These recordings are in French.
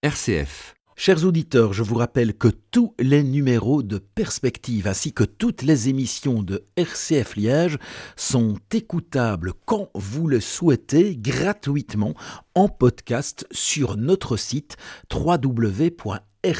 RCF. Chers auditeurs, je vous rappelle que tous les numéros de Perspective ainsi que toutes les émissions de RCF Liège sont écoutables quand vous le souhaitez gratuitement en podcast sur notre site www.rcf.be.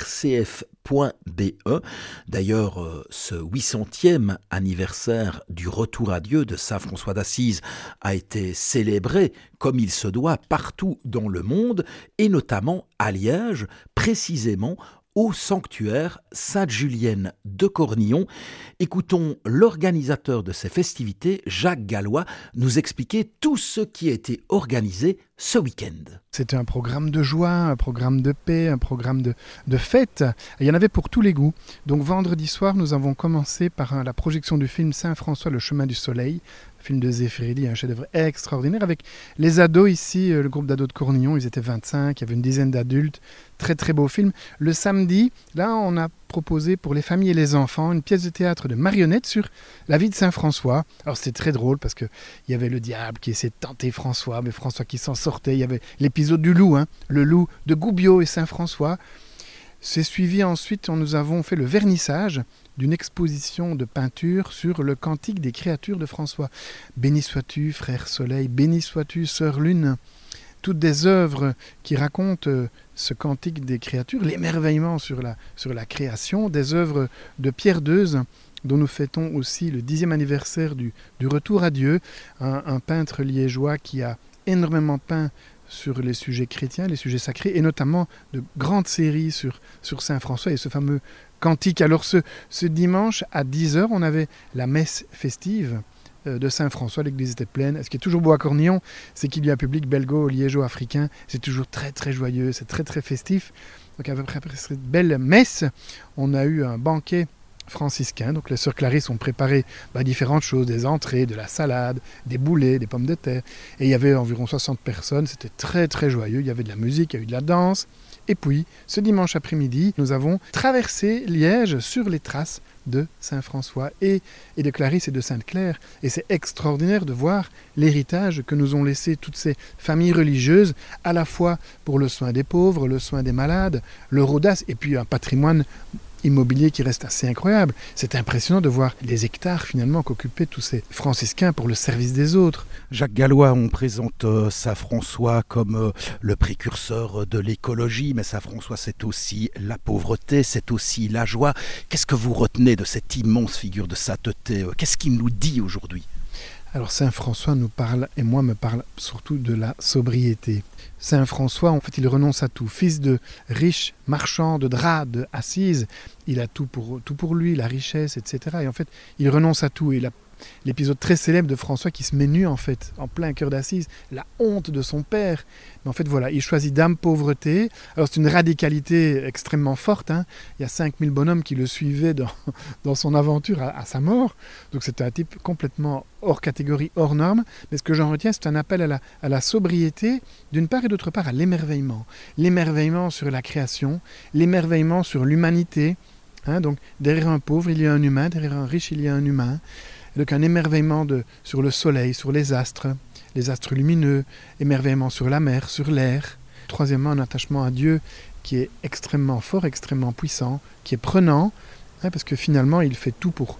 D'ailleurs, ce 800e anniversaire du retour à Dieu de Saint François d'Assise a été célébré comme il se doit partout dans le monde et notamment à Liège, précisément au sanctuaire Sainte-Julienne de Cornillon. Écoutons l'organisateur de ces festivités, Jacques Gallois, nous expliquer tout ce qui a été organisé ce week-end. C'était un programme de joie, un programme de paix, un programme de fête. Il y en avait pour tous les goûts. Donc vendredi soir, nous avons commencé par la projection du film Saint-François, le chemin du soleil, film de Zeffirelli, un chef-d'œuvre extraordinaire, avec les ados ici, le groupe d'ados de Cornillon, ils étaient 25, il y avait une dizaine d'adultes, très très beau film. Le samedi, là on a proposé pour les familles et les enfants une pièce de théâtre de marionnettes sur la vie de Saint-François. Alors c'était très drôle parce qu'il y avait le diable qui essayait de tenter François, mais François qui s'en sortait, il y avait l'épisode du loup, le loup de Goubiot et Saint-François. C'est suivi ensuite, nous avons fait le vernissage d'une exposition de peinture sur le cantique des créatures de François. Béni sois-tu, frère soleil, béni sois-tu, sœur lune. Toutes des œuvres qui racontent ce cantique des créatures, l'émerveillement sur la création, des œuvres de Pierre Deuze, dont nous fêtons aussi le 10e anniversaire du retour à Dieu, un peintre liégeois qui a énormément peint sur les sujets chrétiens, les sujets sacrés, et notamment de grandes séries sur Saint-François et ce fameux cantique. Alors ce dimanche à 10h, on avait la messe festive de Saint-François, l'église était pleine. Ce qui est toujours beau à Cornillon, c'est qu'il y a un public belgo-liégeois-africain, c'est toujours très très joyeux, c'est très très festif. Donc après cette belle messe, on a eu un banquet franciscain, donc les sœurs Clarisse ont préparé différentes choses, des entrées, de la salade, des boulets, des pommes de terre, et il y avait environ 60 personnes, c'était très très joyeux, il y avait de la musique, il y a eu de la danse, et puis ce dimanche après-midi, nous avons traversé Liège sur les traces de Saint-François et de Clarisse et de Sainte-Claire, et c'est extraordinaire de voir l'héritage que nous ont laissé toutes ces familles religieuses, à la fois pour le soin des pauvres, le soin des malades, leur audace, et puis un patrimoine immobilier qui reste assez incroyable. C'est impressionnant de voir les hectares finalement qu'occupaient tous ces franciscains pour le service des autres. Jacques Gallois, on présente Saint-François comme le précurseur de l'écologie, mais Saint-François c'est aussi la pauvreté, c'est aussi la joie. Qu'est-ce que vous retenez de cette immense figure de sainteté ? Qu'est-ce qu'il nous dit aujourd'hui ? Alors Saint-François nous parle, et moi me parle surtout de la sobriété. Saint-François, en fait, il renonce à tout. Fils de riche marchand de draps de Assise, il a tout pour lui, la richesse, etc. Et en fait, il renonce à tout. Et l'épisode très célèbre de François qui se met nu, en fait, en plein cœur d'Assise, la honte de son père. Mais en fait, voilà, il choisit d'âme pauvreté. Alors, c'est une radicalité extrêmement forte. Il y a 5000 bonhommes qui le suivaient dans son aventure à sa mort. Donc, c'était un type complètement hors catégorie, hors norme. Mais ce que j'en retiens, c'est un appel à la sobriété, d'une part et d'autre part à l'émerveillement. L'émerveillement sur la création, l'émerveillement sur l'humanité. Donc, derrière un pauvre, il y a un humain. Derrière un riche, il y a un humain. Donc un émerveillement sur le soleil, sur les astres lumineux, émerveillement sur la mer, sur l'air. Troisièmement, un attachement à Dieu qui est extrêmement fort, extrêmement puissant, qui est prenant, parce que finalement, il fait tout pour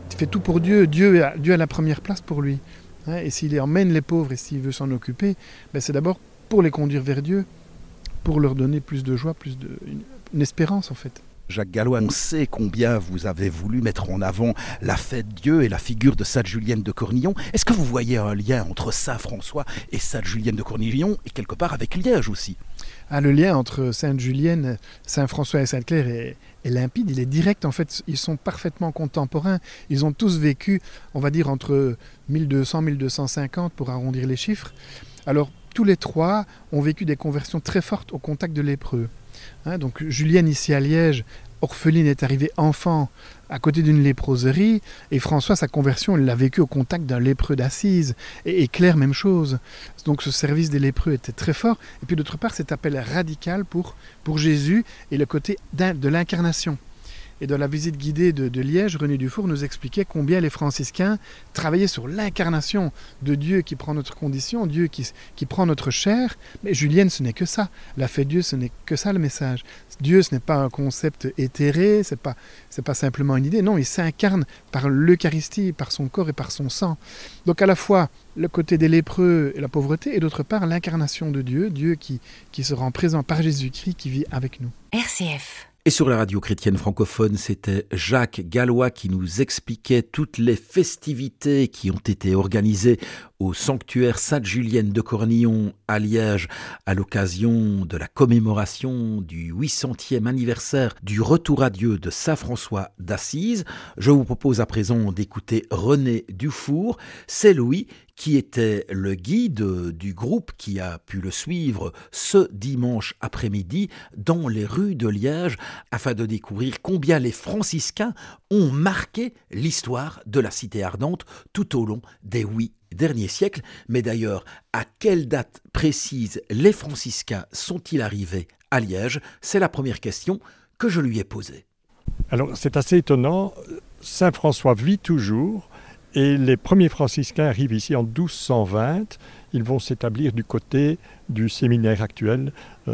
Dieu. Dieu a la première place pour lui. Et s'il emmène les pauvres et s'il veut s'en occuper, c'est d'abord pour les conduire vers Dieu, pour leur donner plus de joie, une espérance en fait. Jacques Gallois, on sait combien vous avez voulu mettre en avant la fête Dieu et la figure de Sainte-Julienne de Cornillon. Est-ce que vous voyez un lien entre Saint-François et Sainte-Julienne de Cornillon et quelque part avec Liège aussi ? Le lien entre Sainte-Julienne, Saint-François et Sainte-Claire est limpide, il est direct en fait, ils sont parfaitement contemporains, ils ont tous vécu, on va dire entre 1200 et 1250 pour arrondir les chiffres. Alors tous les trois ont vécu des conversions très fortes au contact de lépreux. Donc Julienne ici à Liège, orpheline, est arrivée enfant à côté d'une léproserie, et François, sa conversion, il l'a vécu au contact d'un lépreux d'Assise, et Claire, même chose. Donc ce service des lépreux était très fort, et puis d'autre part cet appel radical pour Jésus, et le côté de l'incarnation. Et dans la visite guidée de Liège, René Dufour nous expliquait combien les franciscains travaillaient sur l'incarnation de Dieu qui prend notre condition, Dieu qui prend notre chair. Mais Julienne, ce n'est que ça. La fête Dieu, ce n'est que ça le message. Dieu, ce n'est pas un concept éthéré, c'est pas simplement une idée. Non, il s'incarne par l'Eucharistie, par son corps et par son sang. Donc à la fois le côté des lépreux et la pauvreté, et d'autre part l'incarnation de Dieu, Dieu qui se rend présent par Jésus-Christ, qui vit avec nous. RCF. Et sur la radio chrétienne francophone, c'était Jacques Gallois qui nous expliquait toutes les festivités qui ont été organisées au sanctuaire Sainte-Julienne de Cornillon à Liège à l'occasion de la commémoration du 800e anniversaire du retour à Dieu de saint François d'Assise. Je vous propose à présent d'écouter René Dufour. C'est lui qui était le guide du groupe qui a pu le suivre ce dimanche après-midi dans les rues de Liège afin de découvrir combien les franciscains ont marqué l'histoire de la cité ardente tout au long des 8 derniers siècles. Mais d'ailleurs, à quelle date précise les franciscains sont-ils arrivés à Liège ? C'est la première question que je lui ai posée. Alors c'est assez étonnant, Saint François vit toujours. Et les premiers franciscains arrivent ici en 1220. Ils vont s'établir du côté du séminaire actuel,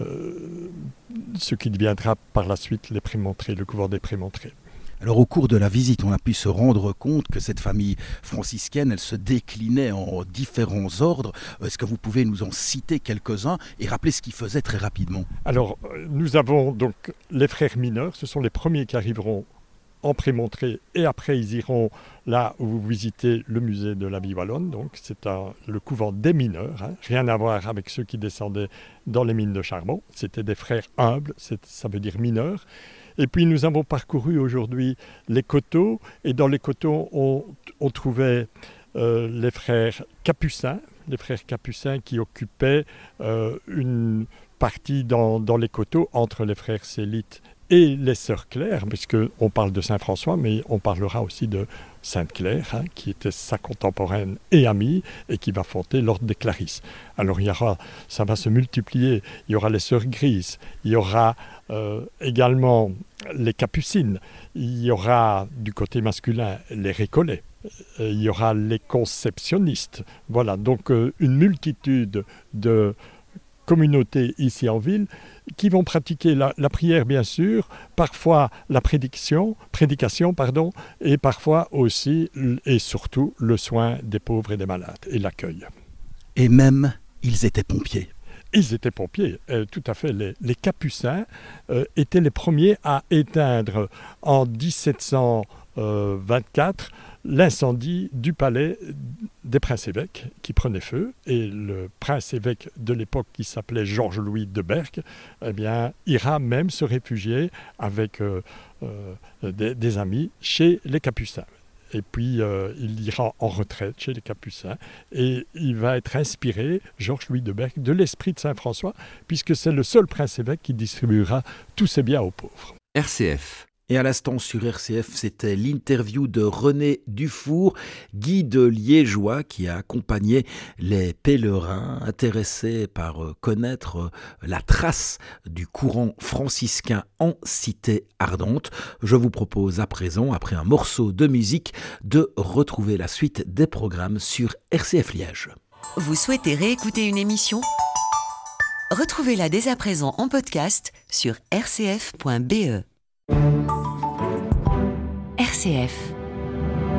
ce qui deviendra par la suite les Prémontrés, le couvent des Prémontrés. Alors au cours de la visite, on a pu se rendre compte que cette famille franciscaine, elle se déclinait en différents ordres. Est-ce que vous pouvez nous en citer quelques-uns et rappeler ce qu'ils faisaient très rapidement ? Alors nous avons donc les frères mineurs, ce sont les premiers qui arriveront en Prémontré, et après ils iront là où vous visitez le musée de la Vie Wallonne, donc c'est le couvent des mineurs, rien à voir avec ceux qui descendaient dans les mines de charbon, c'était des frères humbles, ça veut dire mineurs. Et puis nous avons parcouru aujourd'hui les coteaux, et dans les coteaux on trouvait les frères capucins qui occupaient une partie dans les coteaux entre les frères Célites et les sœurs Claires, puisqu'on parle de Saint François, mais on parlera aussi de Sainte Claire, qui était sa contemporaine et amie, et qui va fonder l'ordre des Clarisses. Alors ça va se multiplier, il y aura les sœurs Grises, il y aura également les Capucines, il y aura du côté masculin les Récollets, il y aura les Conceptionnistes. Voilà, donc une multitude de communautés ici en ville qui vont pratiquer la prière bien sûr, parfois la prédication, et parfois aussi et surtout le soin des pauvres et des malades et l'accueil. Et même, ils étaient pompiers. Ils étaient pompiers, tout à fait. Les Capucins étaient les premiers à éteindre en 1724 l'incendie du palais des princes-évêques qui prenait feu, et le prince-évêque de l'époque qui s'appelait Georges-Louis de Berck, ira même se réfugier avec des amis chez les Capucins. Et puis il ira en retraite chez les Capucins, et il va être inspiré, Georges-Louis de Berck, de l'esprit de Saint François, puisque c'est le seul prince-évêque qui distribuera tous ses biens aux pauvres. RCF. Et à l'instant sur RCF, c'était l'interview de René Dufour, guide liégeois qui a accompagné les pèlerins intéressés par connaître la trace du courant franciscain en Cité Ardente. Je vous propose à présent, après un morceau de musique, de retrouver la suite des programmes sur RCF Liège. Vous souhaitez réécouter une émission ? Retrouvez-la dès à présent en podcast sur rcf.be. RCF.